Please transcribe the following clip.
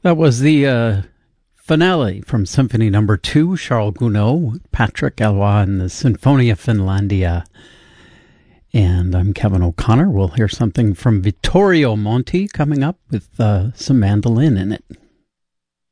That was the finale from Symphony No. 2, Charles Gounod, Patrick Eloy, and the Sinfonia Finlandia. And I'm Kevin O'Connor. We'll hear something from Vittorio Monti coming up with some mandolin in it.